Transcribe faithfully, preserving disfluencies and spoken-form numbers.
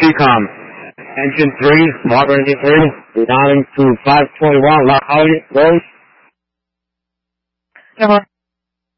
Recom. Engine three, Mark Engine three, down to five twenty-one, Lock Holly Road. Come on.